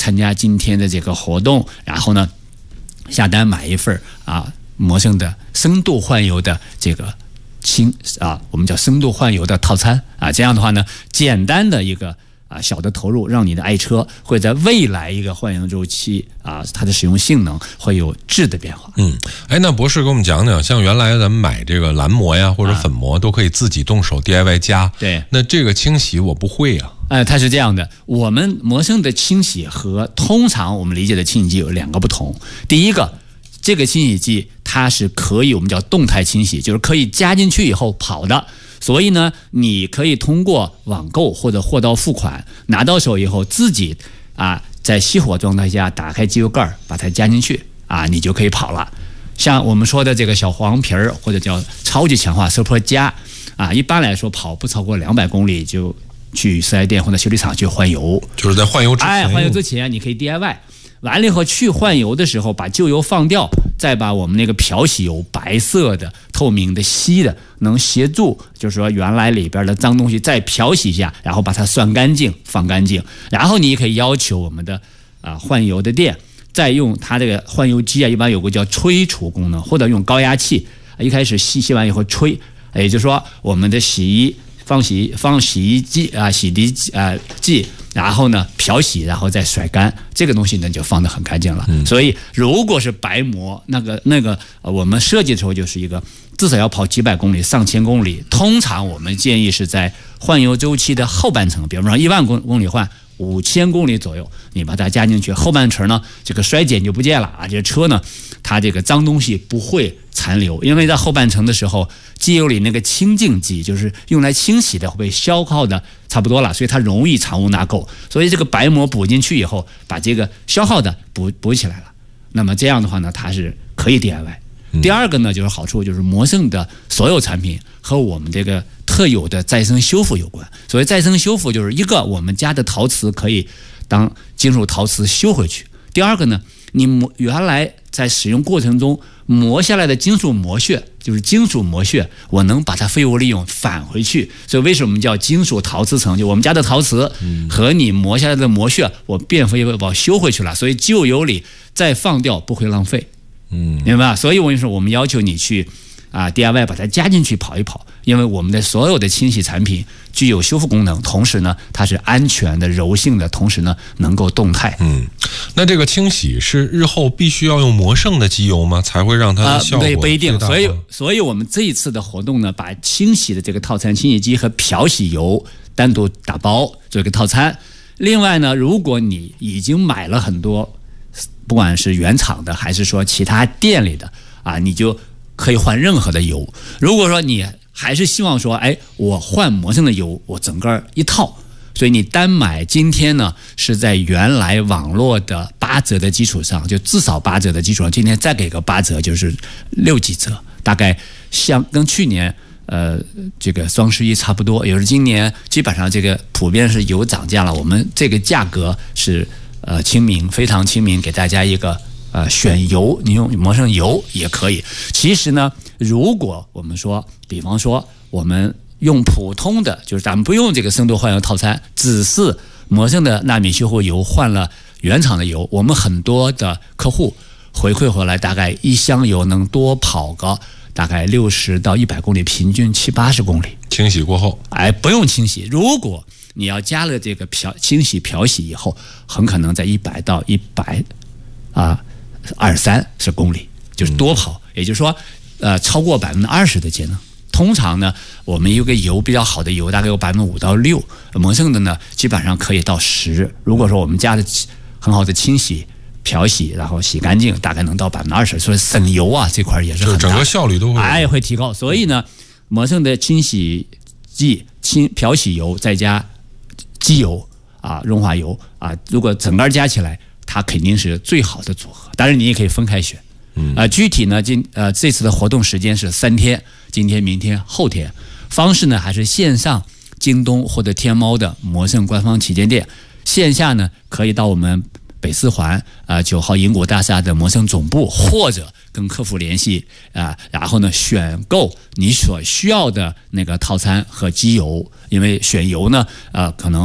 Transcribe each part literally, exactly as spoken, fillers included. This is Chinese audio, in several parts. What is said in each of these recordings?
参加今天的这个活动，然后呢下单买一份啊魔圣的深度换油的这个轻啊我们叫深度换油的套餐啊，这样的话呢，简单的一个啊小的投入，让你的爱车会在未来一个换油周期啊，它的使用性能会有质的变化。 嗯，哎，那博士给我们讲讲，像原来咱们买这个蓝膜呀或者粉膜、啊、都可以自己动手 D I Y 加， 对，那这个清洗我不会啊。 呃，它是这样的，我们魔圣的清洗和通常我们理解的清洗剂有两个不同。第一个，这个清洗剂它是可以我们叫动态清洗，就是可以加进去以后跑的，所以呢你可以通过网购或者货到付款拿到手以后，自己啊在熄火状态下打开机油盖把它加进去啊，你就可以跑了。像我们说的这个小黄皮儿或者叫超级强化 Super 加啊，一般来说跑不超过两百公里就去四 S 店或者修理厂去换油， 就是在换油之前， 哎，换油之前你可以 D I Y， 完了以后去换油的时候把旧油放掉，再把我们那个漂洗油，白色的透明的稀的，能协助就是说原来里边的脏东西再漂洗一下，然后把它涮干净放干净，然后你可以要求我们的啊换油的店再用它这个换油机啊，一般有个叫吹除功能，或者用高压器，一开始吸吸完以后吹，也就是说我们的洗衣放洗放洗衣机啊洗涤啊剂，然后呢漂洗，然后再甩干，这个东西呢就放得很干净了。嗯、所以如果是白膜，那个那个、呃、我们设计的时候就是一个至少要跑几百公里、上千公里，通常我们建议是在换油周期的后半程，比方说一万公公里换五千公里左右，你把它加进去，后半程呢这个衰减就不见了啊，这车呢它这个脏东西不会残留，因为在后半程的时候，机油里那个清净剂就是用来清洗的会被消耗的差不多了，所以它容易藏污纳垢，所以这个白膜补进去以后，把这个消耗的补补起来了。那么这样的话呢，它是可以 D I Y。第二个呢，就是好处就是魔圣的所有产品和我们这个特有的再生修复有关。所谓再生修复，就是一个我们家的陶瓷可以当金属陶瓷修回去；第二个呢，你磨原来在使用过程中磨下来的金属磨屑，就是金属磨屑，我能把它废物利用返回去。所以为什么叫金属陶瓷层？就我们家的陶瓷和你磨下来的磨屑，我变废物把修回去了，所以旧油里再放掉不会浪费。嗯，明白吧？所以我跟你说，我们要求你去啊 D I Y 把它加进去跑一跑，因为我们的所有的清洗产品具有修复功能，同时呢它是安全的、柔性的，同时呢能够动态。 嗯，那这个清洗是日后必须要用魔圣的机油吗？才会让它的效果、呃、 不一定。所以，所以我们这一次的活动呢，把清洗的这个套餐清洗机和漂洗油单独打包做一个套餐。另外呢，如果你已经买了很多，不管是原厂的还是说其他店里的啊，你就可以换任何的油。如果说你还是希望说，哎，我换魔圣的油，我整个一套，所以你单买今天呢是在原来网络的八折的基础上，就至少八折的基础上，今天再给个八折，就是六几折，大概像跟去年呃这个双十一差不多，也就是今年基本上这个普遍是油涨价了，我们这个价格是。呃，亲民，非常亲民，给大家一个呃选油，你用魔圣油也可以。其实呢，如果我们说，比方说我们用普通的，就是咱们不用这个深度换油套餐，只是魔圣的纳米修复油换了原厂的油，我们很多的客户回馈回来，大概一箱油能多跑个大概六十到一百公里，平均七八十公里。 清洗过后， 哎，不用清洗。如果你要加了这个漂清洗漂洗以后，很可能在一百到一百啊二三十公里，就是多跑，也就是说，呃，超过百分之二十的节能。通常呢，我们有个油比较好的油，大概有百分之五到六，魔圣的呢，基本上可以到十。如果说我们加的很好的清洗、漂洗，然后洗干净，大概能到百分之二十。所以省油啊这块也是很大， 就整个效率都会哎会提高。所以呢，魔圣的清洗剂、清漂洗油再加机油啊、润滑油啊，如果整个加起来，它肯定是最好的组合。当然，你也可以分开选。嗯，呃，具体呢，今呃这次的活动时间是三天，今天、明天、后天。方式呢还是线上京东或者天猫的魔圣官方旗舰店，线下呢可以到我们北四环啊九号银谷大厦的魔圣总部，或者跟客服联系啊，然后呢选购你所需要的那个套餐和机油，因为选油呢呃可能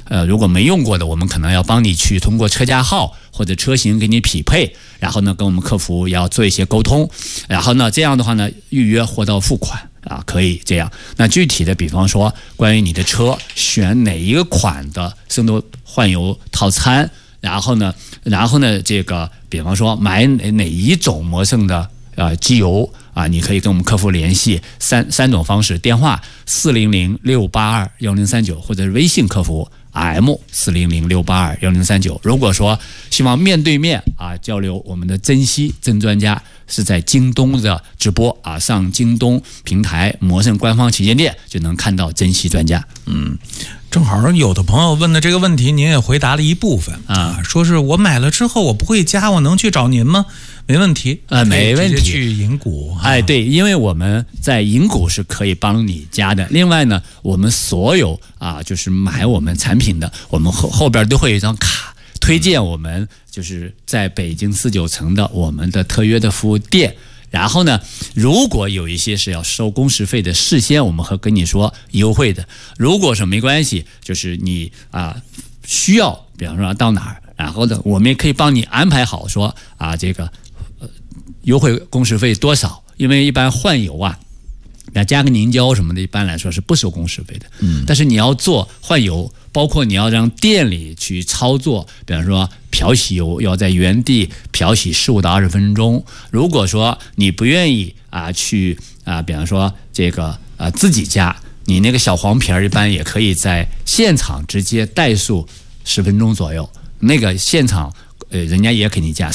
呃，如果没用过的，我们可能要帮你去通过车架号或者车型给你匹配，然后呢，跟我们客服要做一些沟通，然后呢，这样的话呢，预约货到付款啊，可以这样。那具体的，比方说关于你的车选哪一个款的深度换油套餐，然后呢，然后呢，这个比方说买哪哪一种摩胜的呃机油啊，你可以跟我们客服联系，三三种方式：电话四零零六八二幺零三九，或者是微信客服 M 四零零六八二幺零三九。如果说希望面对面啊交流，我们的珍惜真专家是在京东的直播啊，上京东平台摩胜官方旗舰店就能看到珍惜专家。 嗯，正好有的朋友问的这个问题，您也回答了一部分啊，说是我买了之后我不会加，我能去找您吗？没问题， 呃，没问题， 直接去银谷。 哎，对，因为我们在银谷是可以帮你加的。另外呢，我们所有啊，就是买我们产品的，我们后后边都会有一张卡，推荐我们就是在北京四九城的我们的特约的服务店。然后呢，如果有一些是要收工时费的，事先我们会跟你说优惠的。如果说没关系，就是你啊需要，比方说到哪儿，然后呢，我们也可以帮你安排好说啊这个。优惠工时费多少？因为一般换油啊，那加个凝胶什么的，一般来说是不收工时费的。嗯，但是你要做换油，包括你要让店里去操作，比方说漂洗油，要在原地漂洗十五到二十分钟。如果说你不愿意啊去啊，比方说这个啊自己加，你那个小黄瓶一般也可以在现场直接怠速十分钟左右，那个现场呃人家也给你加。